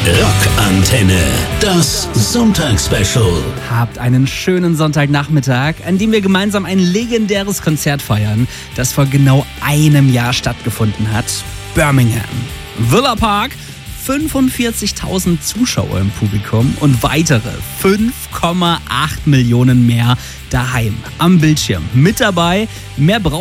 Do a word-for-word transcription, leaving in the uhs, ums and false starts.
Rockantenne, das Sonntagsspecial. Habt einen schönen Sonntagnachmittag, an dem wir gemeinsam ein legendäres Konzert feiern, das vor genau einem Jahr stattgefunden hat. Birmingham. Villa Park, fünfundvierzigtausend Zuschauer im Publikum und weitere fünf Komma acht Millionen mehr daheim am Bildschirm. Mit dabei, mehr braucht